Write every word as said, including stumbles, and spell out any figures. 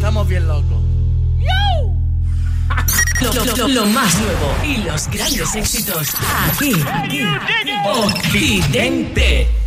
estamos bien locos. Lo, lo, lo, lo más nuevo y los grandes éxitos aquí, aquí, Occidente.